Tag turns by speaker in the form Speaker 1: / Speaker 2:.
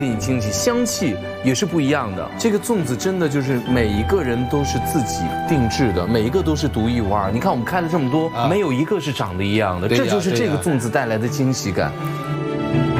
Speaker 1: 你惊喜，香气也是不一样的。这个粽子真的就是每一个人都是自己定制的，每一个都是独一无二。你看我们开了这么多，没有一个是长得一样的，这就是这个粽子带来的惊喜感。